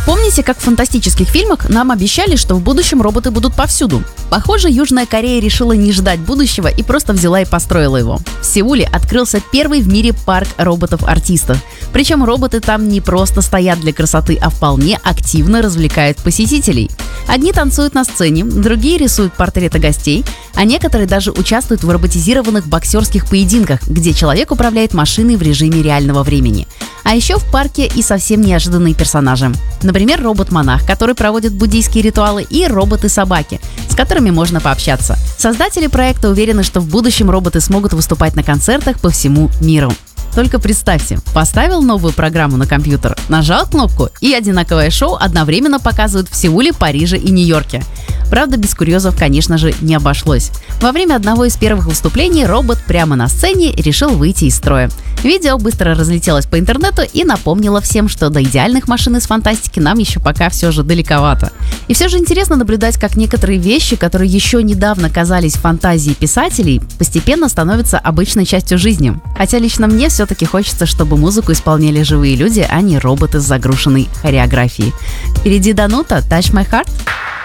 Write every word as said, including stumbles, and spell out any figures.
Помните, как в фантастических фильмах нам обещали, что в будущем роботы будут повсюду? Похоже, Южная Корея решила не ждать будущего и просто взяла и построила его. В Сеуле открылся первый в мире парк роботов-артистов. Причем роботы там не просто стоят для красоты, а вполне активно развлекают посетителей. Одни танцуют на сцене, другие рисуют портреты гостей, а некоторые даже участвуют в роботизированных боксерских поединках, где человек управляет машиной в режиме реального времени. А еще в парке и совсем неожиданные персонажи. Например, робот-монах, который проводит буддийские ритуалы, и роботы-собаки, с которыми можно пообщаться. Создатели проекта уверены, что в будущем роботы смогут выступать на концертах по всему миру. Только представьте, поставил новую программу на компьютер, нажал кнопку, и одинаковое шоу одновременно показывают в Сеуле, Париже и Нью-Йорке. Правда, без курьезов, конечно же, не обошлось. Во время одного из первых выступлений робот прямо на сцене решил выйти из строя. Видео быстро разлетелось по интернету и напомнило всем, что до идеальных машин из фантастики нам еще пока все же далековато. И все же интересно наблюдать, как некоторые вещи, которые еще недавно казались фантазией писателей, постепенно становятся обычной частью жизни. Хотя лично мне все-таки хочется, чтобы музыку исполняли живые люди, а не роботы с загруженной хореографией. Впереди Данута, Touch My Heart.